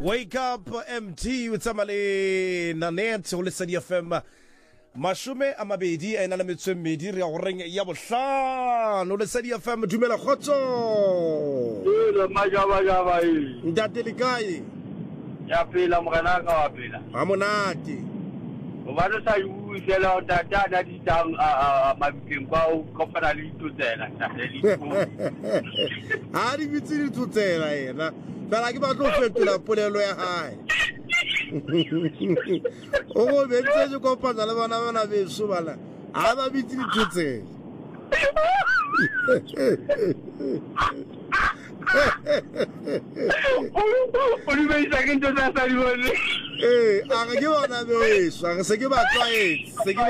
Wake up MT with Samale Nanet o Lesedi FM Mashume amabedi a ena le metso e mmedi re ya go reng ya bohlano Lesedi FM dumela khotso Majaba ntate le kae ya pela morena ka wa pela ha monate o ba re sa uisela o tata da ditang a mabikeng kwa o kopana le itutsela ha di bitse di tutsela ena fela ke ba tlo fetola polelo ya hae o go bentse go kopana le bana beso bana ha ba bitse di tutsela Oli me isa que entonces hasta el borde. A que van a ver eso, a que se que va a traer,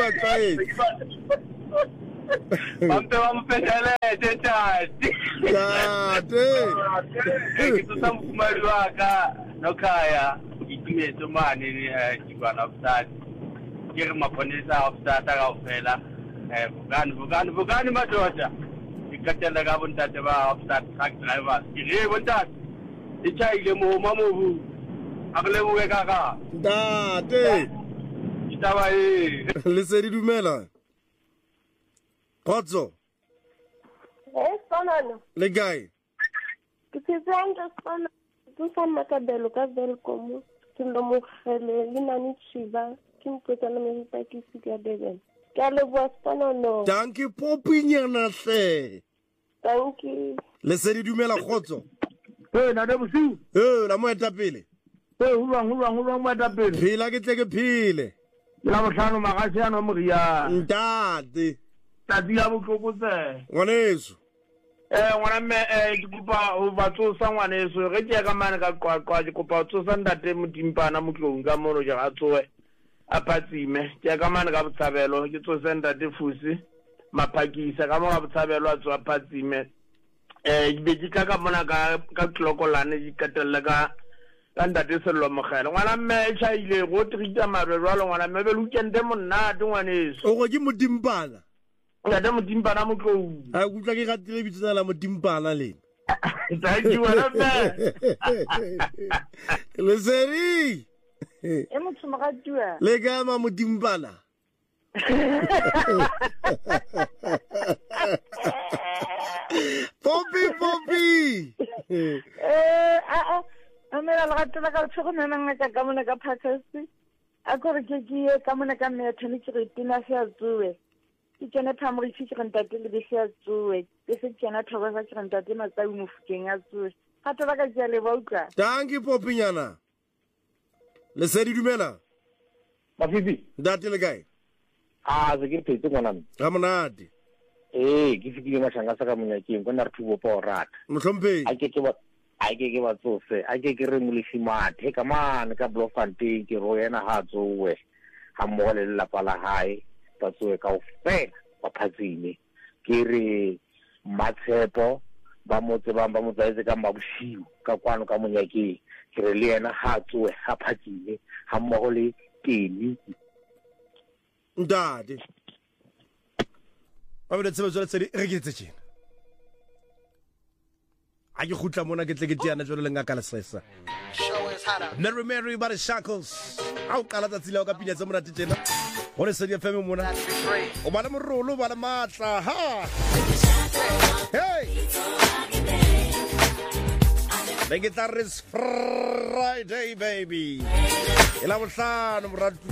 Vamos a empezar a echar. Ya, Que tú estás fumando acá, no caia. Y tú me tomas ni chivana obstat. Quiero me poner esa obstat a ofela. Bukan macam Kata la gabon ta ba obstat truck driver. Ile bonta. Icha ile mo mamu. Akle mo kaka. Da, te. Itaba Lesedi dumela. Khotso. Sonano. Le guy. Ke tsanga sona. Tu sa makabelo ka velkomo. Ke ndo mo khele le nani chiva. Ke mpotsa le me ta ke sika deben. Ke le bua sonano. Danke popinyana hle. Thank you. Lesedi dumela khotso. na de busi. La mo eta pele. Hulwang mo ta pele. Phila ke tle ke phile. La bohlano magasi ana mo ria. Ntate. Tati ya botlokotse. Ngwaneso. Ngwana me ke kopa o batso sa ngwaneso re ke ka mane ka kwa ke kopa o tsosa ntate motimpana mo tlong ka mono ja ga tsoe. A patsime ke ka mane ka botshabelo ke tsosa ntate fusi. Mapakisa ka mo ga botshabelo a tswa patsime be di ka mona ka tlokolane di katella ka ntate sello mogela ngwana mme cha ile go trita marero lo ngwana mme be lukende monna di ngwaneso o go ke motimpana ya de motimpana mo tlo a gutla ke gatile bitsana la motimpana le thank you wala mme Lesedi E motho mo ga tua. le ka ma motimpana Poppy. Amela la gatela ka tsego nana ka mona ka phakasi. A gore ke ka mona ka me thani ke retina se a tsuwe. Ke tsene phamori se ke ntate le se a tsuwe. Ke se tsena thoba sa ke ntate matsawi mo fukeng a tsuwe. Gatela ka tsia le bauka. Danke Popinyana. Lesedi dumela. Mafifi Ntate le kae? se ke phetse ngwana mme Ha monate. ke fikile mashanga sa ka monyakeng go na re thubo pa o rata Mohlompheng. a ke ke ba tsose a ke re molefimathe ka mane ka Bloemfontein ke ro yena ha tsowe ha mmogo le lelapa la hae ba tsowe ka ofela ba phatsime ke re Matshepo ba motse ba motsaetse ka mabushiu ka kwano ka monyakeng ke re le yena ha tsowe ha phatsime ha mmogo le Teni Ntate. Ba bele tsebe tsole re ke tse a ke gutla mona ke tle ke tiana jole le ngaka le sesa. Mary ba re shackles. Au kala tsa tsile o ka pina tsa mona tjena. Go le Lesedi FM mona. O ba le morolo ba le matla ha. Hey. Make it Friday baby. Ela bohlano moratu